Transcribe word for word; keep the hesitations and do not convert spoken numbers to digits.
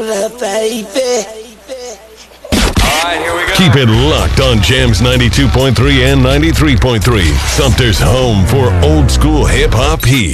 baby. Alright, here we go. Keep it locked on Jams ninety-two point three and ninety-three point three. Sumter's home for old school hip hop heat.